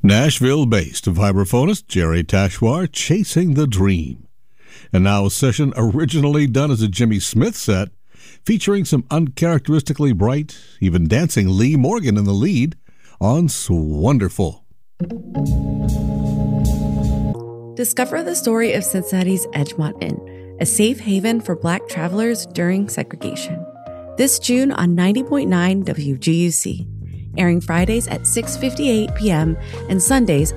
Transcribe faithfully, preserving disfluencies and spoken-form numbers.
Nashville-based vibraphonist Jerry Tashwar, Chasing the Dream. And now a session originally done as a Jimmy Smith set, featuring some uncharacteristically bright, even dancing Lee Morgan in the lead on Swonderful. Discover the story of Cincinnati's Edgemont Inn, a safe haven for Black travelers during segregation. This June on ninety point nine W G U C, airing Fridays at six fifty-eight p.m. and Sundays